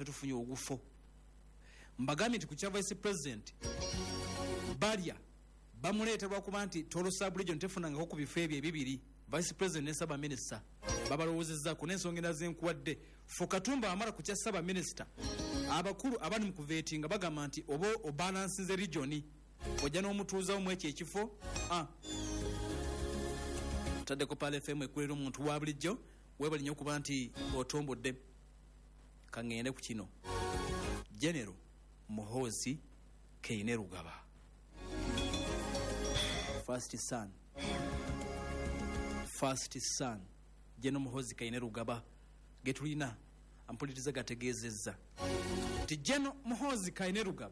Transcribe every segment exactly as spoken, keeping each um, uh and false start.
tufunye ogufo mbagambye nti ku kya vice president balya bamuleeta lwakuba nti Toro Sub Region tefunangako ku bifo ebyo ebibiri vice president ne saba minister babalowozezzaako n'ensonga endala nkuwadde fo Katumba amala ku kya saba minister abakulu abali mu kuveetinga bagamba nti oba obalansinze regioni ojja n'omutuuzawo mu ekyo ekifo ah. Taddeko Pale F M ekulera omuntu wa bulijjo weebali nnyo okuba nti otombodde kaŋŋende ku kino General Muhoozi Kainerugaba first son first son General Muhoozi Kainerugaba getulina ampuliriza gategeezezza nti General Muhoozi Kainerugaba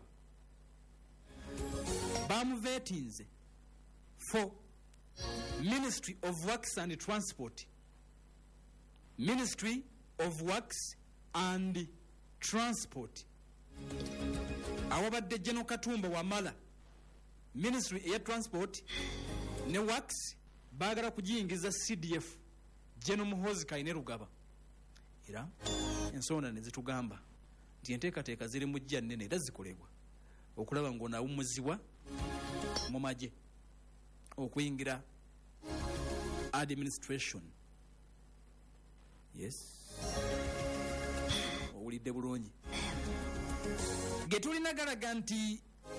bamuveetinze for Ministry of Works and Transport Ministry of Works and Transport awabadde General Katumba Wamala Ministry eya Transport ne Works baagala kugiyingiza C D F General Muhoozi Kainerugaba era ensonga ne zitugamba nti enteekateeka ziri mu jja nnene era zikolebwa okulaba ng'onaawumuzibwa mu magye okuyingira administration. Yes. Owulidde bulungi. Getulina galaga nti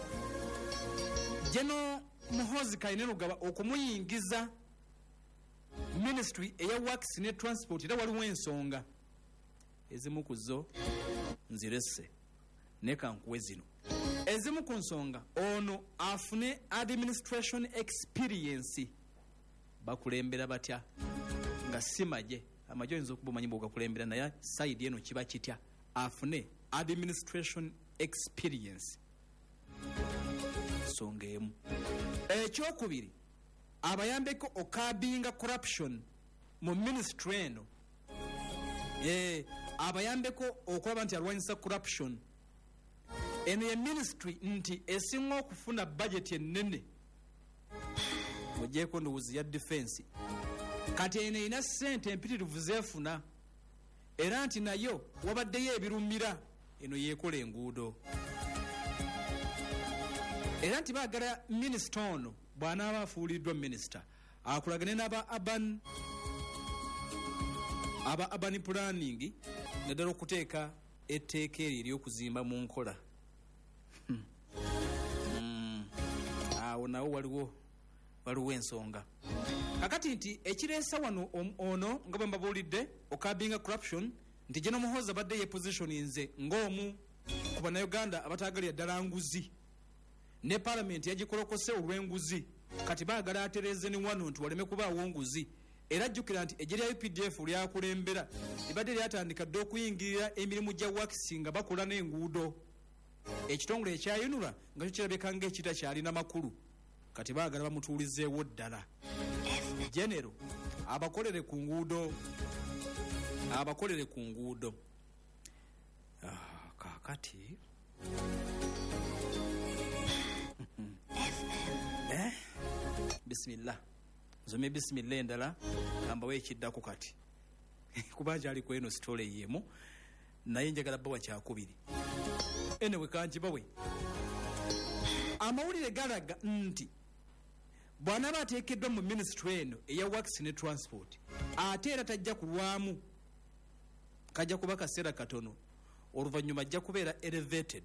General Muhoozi Kainerugaba okumuyingiza Ministry eya Works ne Transport era waliwo ensonga ezimu ku zo nziresse ne kankuwe zino. Ezimu ku nsonga ono afune administration experience bakulembera batya nga si maje amajo oyinza okuba omanyi bw'ogakulembera naye side eno kiba kitya afune administration experience nsonga emu. Ekyokubiri abayambeko okabinga corruption mu ministry eno eh abayambeko okulaba nti alwanyisa corruption eno ye ministry nti esinga okufuna budget ennene ogyeko ndowoozi ya defense kati eno erina ssente empitirivu zeefuna era nti nayo wabaddeyo ebirumira eno yeekola enguudo era nti baagala minisita ono bw'anaaba afuuliddwa minisita akulagane n'aba urban aba urban planning naddala okuteeka etteeka eryo ery'okuzimba mu nkola hmm. mm. awo nawo waliwo waliwo ensonga kakati nti ekireesa wano ono nga bwe mbabuulidde okabinga corruption nti General Muhoozi abadde ye positioninze ng'omu ku bannayuganda abataagalira ddala nguzi ne parliament yagikolokose olw'enguzi kati baagala atereeze ne wano nti waleme kubaawo nguzi era jjukira nti ejje lya U P D F lyakulembera libadde lyatandika dde okuyingirira emirimu gya wakisi nga bakola n'enguudo ekitongole ekyayinula nga kyo kirabika ng'ekita kyalina makulu kati baagala bamutuulizeewo ddala General abakolere ku nguudo abakolere ku nguudo ah, kakati eh? Bismillah nzome bismillah endala ambawe ekiddako kati kuba kyaliko eno sitole yemu naye njagala bawa kyakubiri enewe kanjibawe amawulire galaga nti bw'anaaba ateekeddwa mu ministry eno eya Works ne Transport ate era tajja kulwamu kajja kuba kaseera katono oluvannyuma ajja kubeera elevated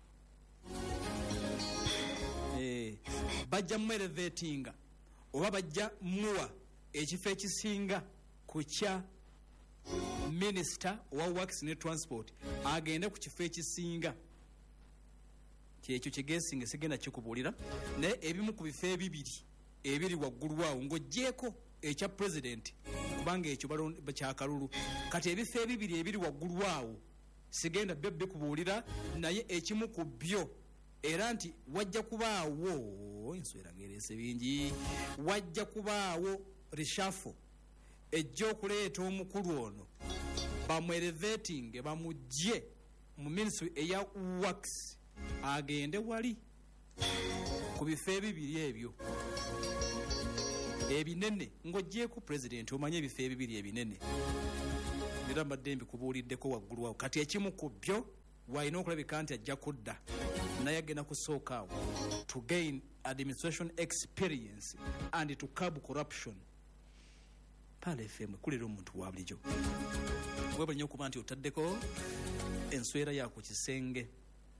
eh, bajja mu elevatinga oba bajja muwa ekifo ekisinga ku kya minisita owa Works ne Transport agende ku kifo ekisinga kyekyo kigesinga sigenda kikubuulira naye ebimu ku bifo ebibiri ebiri waggulu awo ng'oggyeko ekya president kubanga ekyo kyakalulu kati ebifo ebibiri ebiri waggulu awo sigenda byo bikubuulira naye ekimu ku byo era nti wajja kubaawo enswera ngereese bingi wajja kubaawo reshuffle ejja okuleeta omukulu ono bamuelevating bamugye mu ministry eya Works agende wali ku bifo ebibiri ebyo ebinene ng'oggyeko president omanye ebifo ebibiri ebinene era mbadde mbikubuuliddeko waggulu awo kati ekimu ku byo wayina okulabika nti ajja kudda naye agenda kusooka awo to gain administration experience and to curb corruption. Pale F M kulira omuntu wa bulijjo webwe nnyo okuba nti otaddeko enswera ya ku kisenge.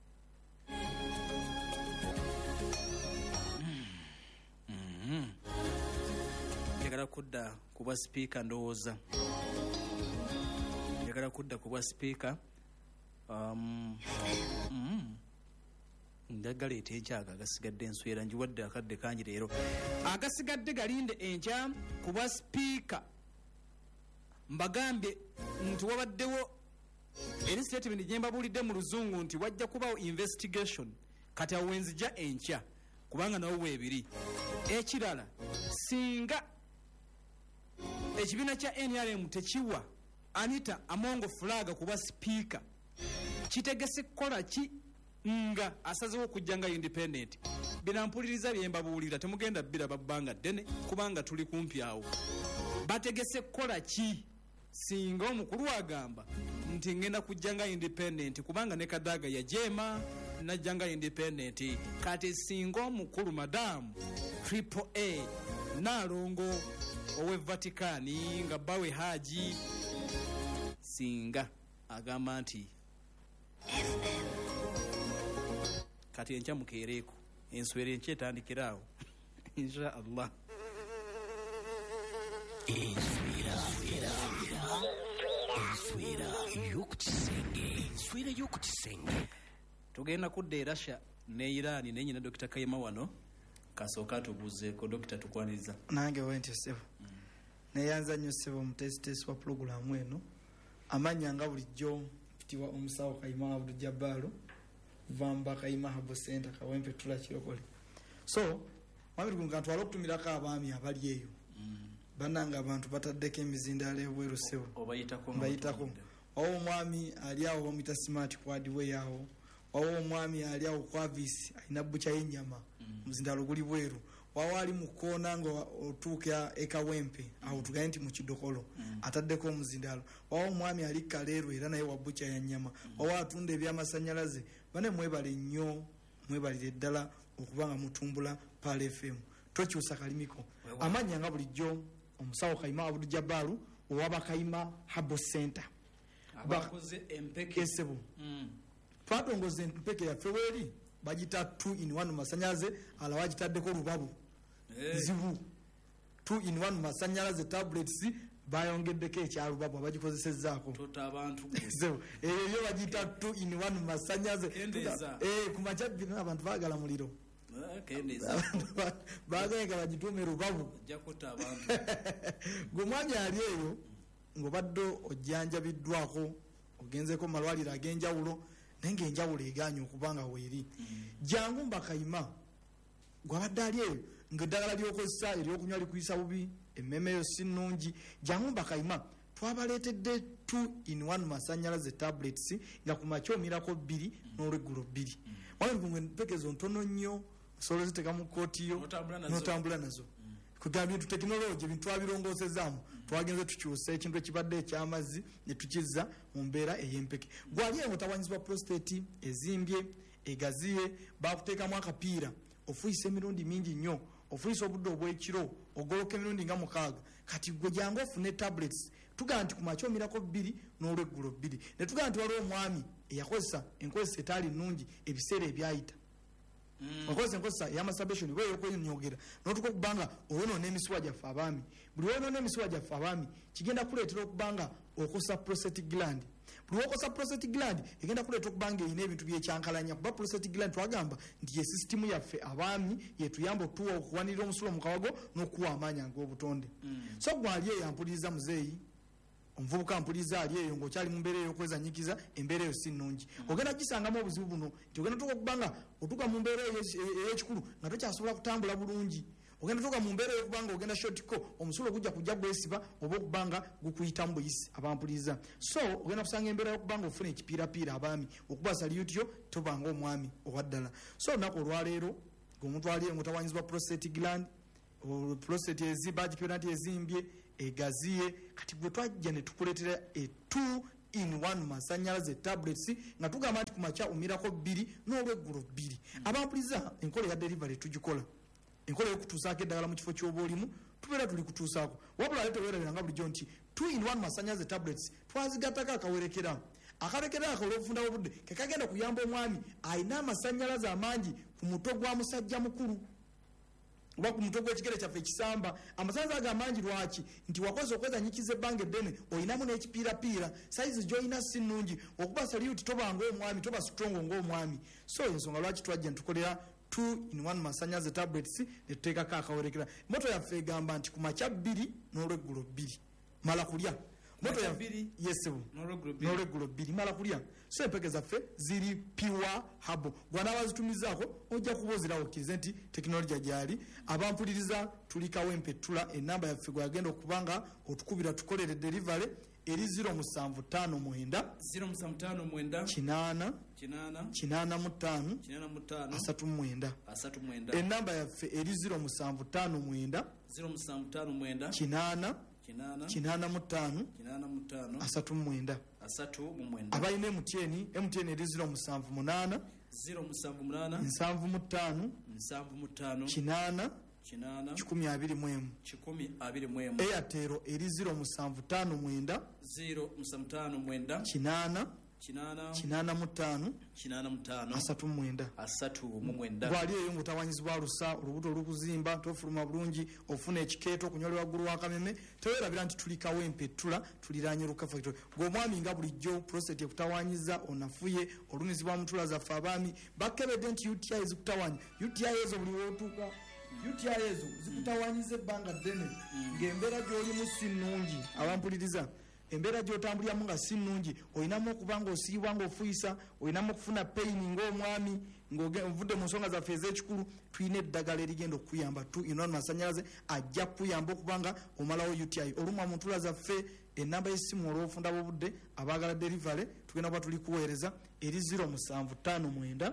Mm-hmm. Njagala kudda ku bwa sipiika ndowooza njagala kudda ku bwa sipiika um, mm, njagala ete enkyaga agasigadde enswera njiwadde akadde kangi leero agasigadde galinde enkya ku bwa sipiika. Mbagambye nti wabaddewo eri statement gye mbabuulidde mu luzungu nti wajja kubawo investigation kati awo wenzija enkya kubanga nawo weebiri. Ekirala singa ekibiina kya N R M tekiwa Anita Amongo flaga kuba sipiika kitegese kukola ki nga asazewo okujja nga independent. Binampuliriza byembabuulira temugenda biraba bbanga ddene kubanga tuli kumpi awo. Bategese kukola ki singa omukulu agamba nti ngenda kujja nga independent kubanga ne Kadaga yajeema najja nga independent. Kati singa omukulu madamu Triple A Nalongo owe Vatikani nga bawe Haji singa agamba nti kati enkya mukeereeko enswera enkya etandikiraawo insha Allah. Enswera y'okukisenge enswera y'okukisenge tugenda kudda e Russia ne Iran ne nyina Dr. Kayima wano kasooka tubuuzeeko Dr. tukwaniriza nange wenti sebo mm. neyanza nnyo sebo omutesitesi wa pulogulaamu eno amanya nga bulijjo mpitibwa omusawo Kayima Abdul Jabbaru vamba Kayima Habo Center Kawempe Tula Kirokole. So wabiri nga ntwala okutumirako abaami abali eyo mm. bananga abantu bataddeko emizindaalo ebweru sebo obayitako bayitako owo omwami ali awo bamuyita smart kwadiwe yawo owo omwami ali awo kwa visi alina bbucha y'ennyama omuzindaalo mm. guli bweru wawo ali mu koona nga otuuka ekawempe awo tuganye nti mu kidokolo mm. ataddeko omuzindaalo wawo omwami ali kaleero era naye wa bbucha ya nnyama mm. wawo atunda ebyamasannyalaze bane mwebale nnyo mwebalire ddala okuba nga mutumbula Pale F M tokyusa kalimiko amanya nga bulijjo omusawo Kayima Abdul Jabbaru owaba Kayima Habo Center abakoze empeke esebo mm. twatongoze empeke yaffe weeri bagita two in one masanyalaze ala wagitaddeko lubabu hey. zibu two in one masanyalaze tablets bayongeddeko ekyalubabu abagikozesezzaako tota abantu so eyo bagita two in one masanyalaze eh kumacha bino abantu baagala muliro kendeza bagayega bagitume lubabu jakota abantu gomwanya ali eyo ngobaddo ojjanjabiddwako ogenzeko malwaliro ag'enjawulo nenge enjawulo eganya okubanga weeri mm. jangu mbakayima gwabadde ali eyo ng'eddagala ly'okozesa ery'okunywa likuyisa bubi emmeme yo si nnungi jangu mbakayima twabaleetedde two in one masannyalaze tablets nga ku makya omirako bbiri n'olweggulo bbiri mm. wabirigungwe empekezo ntono nnyo solo ziteka mu kootiyo n'otambula nazo mm. kugamba bintu tekinologi ebintu twabirongoosezaamu mm. twagenze tukyusa ekintu ekibadde eky'amazzi ne tukizza mu mbeera ey'empeke gwali eyo ng'otawanyizibwa prostate ezimbye egaziye bakuteekamu akapiira ofuyisa emirundi mingi nnyo ofuyisa obudde obw'ekiro ogoloka emirundi nga mukaaga kati gwe jangu ofune tablets tugamba nti ku makya omirako bbiri n'olweggulo bbiri ne tugamba nti waliwo omwami eyakozesa enkozesa etaali nnungi ebiseera ebyayita mm. okozesa enkozesa ey'amasturbation bwe ey'okwenyogera n'otuka okubanga oyonoona emisuwa gyaffe abaami buli woyonoona emisuwa gyaffe abaami kigenda kuleetera okubanga okosa prostate gland buli wokosa prostate gland egenda kuleeta okubanga erina ebintu byekyankalanya kuba prostate gland twagamba nti ye sisitimu yaffe abaami yetuyamba okutuwa okuwanirira omusulo mu kawago n'okuwa amaanyi ag'obutonde mm. so gwali eyo ampuliriza muzeeyi omuvubuka mpuliriza ali eyo ng'okyali mu mbeera ey'okwezanyikiza embeera eyo si nnungi mm. ogenda gisangamu obuzibu buno nti ogenda tuka okubanga otuuka mu mbeera ey'ekikulu nga tokyasobola kutambula bulungi ogenda tuka mu mbeera ey'okubanga ogenda shotiko omusulo gujja kujja gwesiba oba okubanga gukuyita mu buyisi abampuliriza so ogenda kusanga embeera y'okubanga ofuna ekipiirapiira abaami okuba salutyo tobanga omwami owaddala so olunaku olwaleero ng'omuntu ali ng'otawanyizibwa prostate gland prostate ezimba gikibera nti ezimbye egaziye kati gwe twajja ne tukuleetera e two in one masanyalaze tablets nga tugamba nti kumakya omirako bbiri n'olweggulo bbiri abampuliza enkola ya delivery tugikola enkola yokutuusaako eddagala mu kifo ky'oba olimu tubeera tuli kutuusaako wabula ale teweerabiranga bulijjo nti two in one masanyalaze tablets twazigattako akawerekera akawerekera ako olw'obufunda bw'obudde kekagenda kuyamba omwami alina amasanyalaze amangi ku mutwe gwa musajja mukulu oba ku mutwe gw'ekigere kyaffe ekisamba amasanyalaze ago amangi lwaki nti wakoze okwezanyikiza ebbanga eddene olinamu n'ekipiirapiira sayizi gy'olina si nnungi okuba saliyuti toba ng'omwami toba strongo ng'omwami so ensonga lwaki twajja ntukolera two in one masanyalaze tablets netuteekako akawerekera moto yaffe egamba nti ku makya bbiri n'olweggulo bbiri mala kulya moto ya yesebu n'olweggulo bbiri mala kulya so empeke zaffe ziri pure habo gwanabazitumizaako ojja kuba ozirawo okkirize nti tekinologiya gyali abampuliriza tulikawo empettula enamba yaffe gwagenda okuba nga otukubira tukolere delivery eri zero musanvu ttaano mwenda kinaana kinaana mu ttaano asatu mu mwenda enamba yaffe eri zero musanvu ttaano mwenda kinaana kinaana mu ttaano asatu mu mwenda abalina emutiyeni emutiyeni eri zero musanvu munaana nsanvu mu ttaano kinaana kikumi abiri mu emu eyatero eri zero musanvu ttaano mwenda kinaana kinaana mu ttaano asatu mu mwenda gwali eyo ngaotawanyizibwa lusa olubuto olukuzimba tofuluma bulungi ofuna ekikeeto okunyolera waggulu wakameme tewerabira nti tulikawo empettula tuliranye oluka factory gweomwami nga bulijjo prostate ekutawanyiza onafuye olumizibwa mutula zaffe abaami bakebedde nti uti ezikutawanya uti ezo buli wotuuka uti ezo zikutawanyiza ebbanga ddene ng'embeera gy'olimu si nnungi abampuliriza embeera gy'otambuliramu nga si nnungi olinamu okuba ng'osiibwa ng'ofuyisa olinamu okufuna payini ng'omwami ng'ovudde mu nsonga zaffe ez'ekikulu tulina eddagala erigenda okuyamba tu inoni masanyalaze ajja kuyamba okuba nga omalawo uti olumwa mu ntula zaffe enamba y'essimu olw'obufunda bw'obudde abaagala delivery tugenda kuba tuli kuweereza eri zero musanvu ttaano mwenda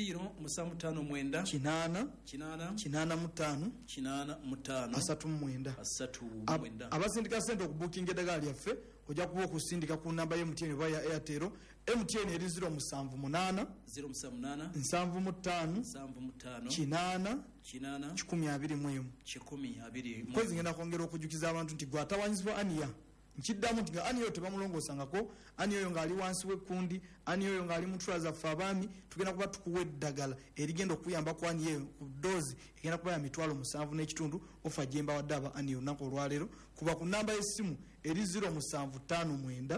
kinaana kinaana mu ttaano asatu mu mwenda abasindika ssente okubuukinga eddagala lyaffe ojja kuba okusindika ku namba y'emutn oba ya airtel mtn eri zero musanvu munaana nsanvu mu ttaano kinaana kikumi abiri mu emu kwezi ngenda kwongera okujjukiza abantu nti gwatawanyizibwa aniya nkiddamu nti nga ani oyo tebamulongoosangako ani oyo ng'ali wansi w'ekkundi ani oyo ng'ali mu ntula zaffe abaami tugenda kuba tukuwa eddagala erigenda okuyamba ku ani eyo ku doozi egenda kuba ya mitwalo musanvu n'ekitundu ofa gyemba wadde aba ani olunaku olwaleero kuba ku namba y'essimu eri zero musanvu ttaano mwenda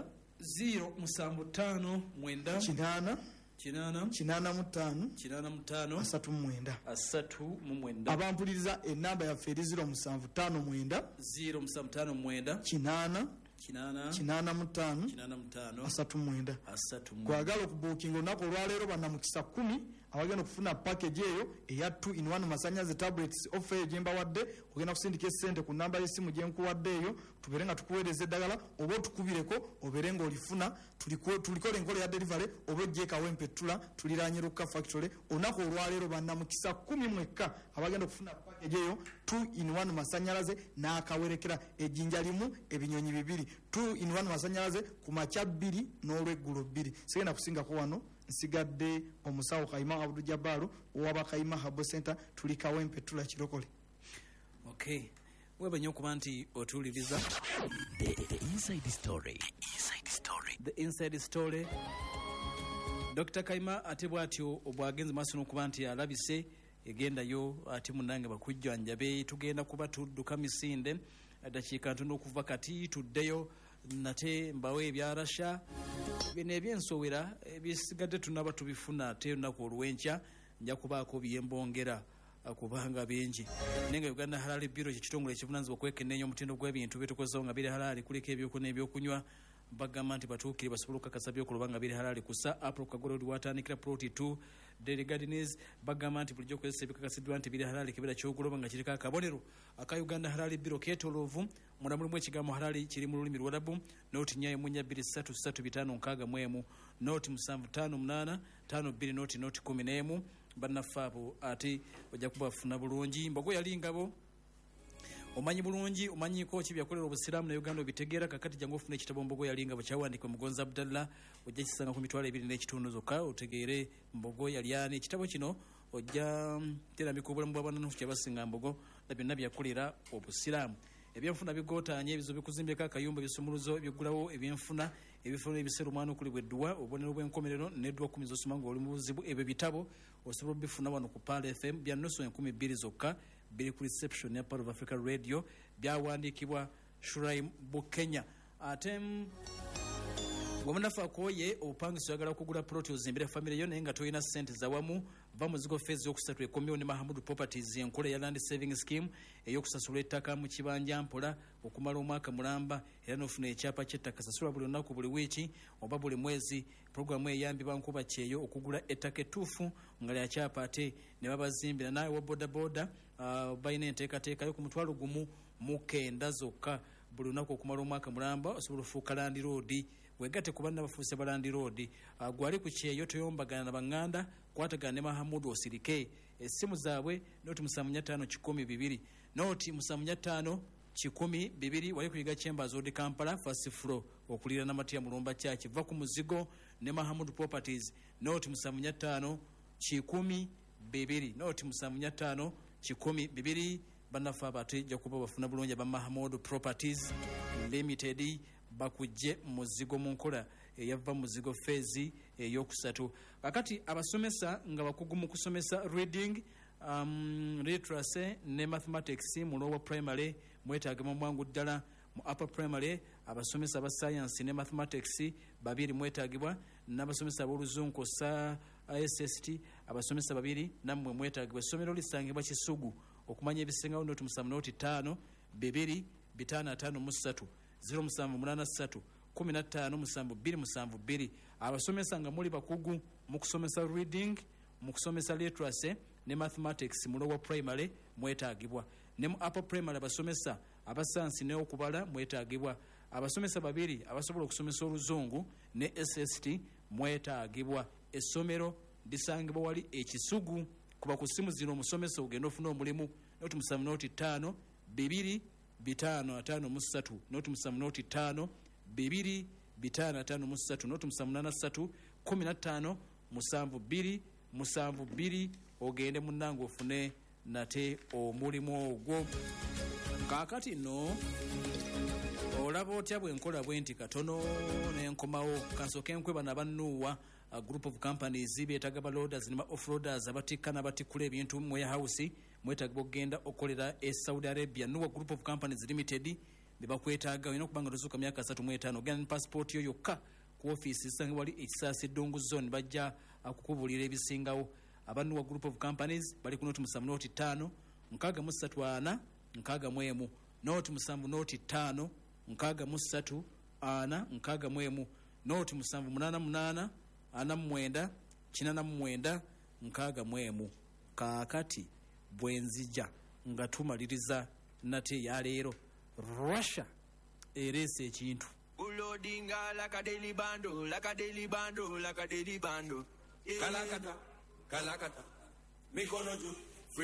kinaana kinaana mu ttaano asatu mu mwenda abampuliriza enamba yaffe eri zero musanvu ttaano mwenda kinaana kinaana mu ttaano asatu mu mwenda kwagala okubuukinga olunaku olwaleero bannamukisa kumi abagenda okufuna package eyo eya two in one masanyalaze tablets offer eyo gyembawadde ogenda kusindika essente ku namba y'essimu gyenkuwadde eyo tubeere nga tukuweereza eddagala oba otukubireko obeere ng'olifuna tulikola enkola ya delivery oba ojjeekawo empettula tuliranye luka factory olunaku olwaleero bannamukisa kumi mwekka abagenda okufuna package eyo two in one masanyalaze n'akawerekera ejjinja limu ebinyonyi bibiri two in one masanyalaze ku makya bbiri n'olweggulo bbiri sigenda kusingako wano nsigadde omusawo Kayima Abdul Jabbaru owaba Kayima Habo Center tulikawo empettula kirokole. Okay, weba nnyo okuba nti otuwuliriza the, the inside story inside story the inside story. Doctor Kayima ate bw'atyo obwagenze maaso n'okuba nti alabise egendayo ate munnange bakujjanjabe tugenda kuba tudduka misinde dakiika ntono okuva kati tuddeyo nate mbawe ebyarasha bino ebyensowera ebisigadde tunaba tubifuna ate olunaku olw'enkya nja kubaako byembongera kubanga bingi nenga Uganda Halali Bureau kyekitongole ekivunanyizibwa okwekenneenya omutindo gw'ebintu byetukozesawo nga biri halali kuliko ebyokunywa n'ebyokunywa bagamba nti batuukire basobole okukakasa by'okuloba nga biri halali kusa April Kagolo watandikira ploti two Daily Gardens bagamba nti bulijjo okozesa ebikakasiddwa nti biri halali kibera ky'okuloba nga kiriko akabonero aka Uganda Halali Bureau keetoloovu munda mulimu ekigambo halali kiri mu lulimi Luwarabu nooti nnya emu nnya bbiri ssatu ssatu bitaano nkaaga mu emu nooti musanvu ttaano munaana ttaano bbiri nooti nooti kumi n'emu bannaffe abo ate ojja kuba bafuna bulungi mbogo yali ngabo omanyi bulungi omanyiko ki byakolera obusiraamu na Uganda obitegeera kakati jangu ofune ekitabo Mbogo yalinga bwekyawandiikwa Mugonza Abdallah ojja kisanga ku mitwalo ebiri n'ekitundu zokka otegeere Mbogo yalyani. Ekitabo kino ojja terambika obulamu bw'abantu kyabasinga Mbogo na byonna byakolera obusiraamu. Ebyenfuna bigootanye ebizo bikuzimbyeko akayumba ebisumuluzo ebyggulawo ebyenfuna ebifuna ebiseera omwana okuli bwedduwa obubonero bw'enkomerero n'edduwa kumi z'osoma ng'oli mu buzibu. Ebyo bitabo osobola obifuna wano ku Pal F M bya nusu enkumi bbiri zokka biri ku reception ya Part of Africa Radio byawandiikibwa Shuraim Bukenya. Ate wamunafa koye obupangisa oyagala okugula ploti ozimbire famire yo naye nga toyina ssente zawamu va muzigo feezi yokusatu ekomyewo ne Mahamudu Properties enkola ya Land Saving Scheme ey'okusasula ettaka mu kibanja mpola okumala omwaka mulamba era n'ofuna ekyapa ky'ettaka sasula buli lunaku buli wiiki oba buli mwezi. Puroguramu eyambibwa nkuba kyeyo okugula ettaka ettuufu nga lya kyapa ate ne babazimbira. Naawe wa bodaboda uh, balina enteekateeka yo ku mutwalo gumu mu kenda zokka buli lunaku okumala omwaka mulamba osobola ofuuka Land Road wegatte ku banna bafuuse balandi road. Uh, gwali ku kyeyo toyombagana na banganda kwatagana ne Mahamudu osirike. Essimu zaabwe noti musamunya ttaano kikumi bibiri noti musamunya ttaano kikumi bibiri wali kuyiga Chambers Road Kampala first floor okulira na Matia Mulumba Church va ku muzigo ne Mahamudu Properties noti musamunya ttaano kikumi bibiri noti musamunya ttaano kikumi bibiri. Bannafa abateja kuba bafuna bulungi ba Mahamudu Properties Limited bakujje muzigo mu nkola eyava muzigo feezi eyokusatu. Kakati abasomesa nga bakugu mu kusomesa reading um, literacy ne mathematics mu lower primary mwetaaga mu mwangu ddala. Mu upper primary abasomesa ba science ne mathematics babiri mwetaagibwa n'abasomesa ab'oluzungu sa S S T abasomesa babiri nammwe mwetaagibwa. Essomero lisangibwa Kisugu okumanya ebisingawo noti musamu noti ttaano bibiri bitaano ataano mu ssatu zero musanvu munaana ssatu kumi na ttaano musanvu bbiri musanvu bbiri. Abasomesa nga muli bakugu mu kusomesa reading mu kusomesa literacy ne mathematics mu lower primary mwetaagibwa. Ne mu upper primary abasomesa abasansi n'okubala mwetaagibwa. Abasomesa babiri abasobola okusomesa oluzungu ne S S T mwetaagibwa. Essomero lisangibwa wali Ekisugu. Kuba ku ssimu zino omusomesa ogenda ofuna omulimu noti musamu noti ttaano bibiri bitaano ataano mu ssatu noti musamu noti ttaano bibiri bitaano ataano mu ssatu noti musamu munaana ssatu kumi na ttaano musanvu bbiri musanvu bbiri ogende munnange ofune nate omulimu ogwo. Kaakati nno olaba otya bwenkola bwe nti katono n'enkomawo kansooka enkweba n'abannuuwa a group of companies beetaga ba loaders ne ba offroaders abatikka n'abatikkula ebintu mu warehouse mwetaaga okugenda okukolera e Saudi Arabia. Nuwa group of companies limited be bakwetaaga olina okuba nga tozuuka myaka asatu mu etaano ogenda ne passport yo yokka ku ofiisi zisange wali ekisaasi Ddungu zone bajja akukubulira ebisingawo. Abanuwa group of companies bali ku noti musanvu noti ttaano nkaaga mu ssatu ana nkaaga mu emu noti musanvu noti ttaano nkaaga mu ssatu ana nkaaga mu emu noti musanvu munaana munaana ana mu mwenda kinaana mu mwenda nkaaga mu emu. Kaakati bwenzija nga tumaliriza nate ya leero Russia ereese ekintu ulodinga laka daily bando laka daily bando laka daily bando kalakata kalakata mikono juu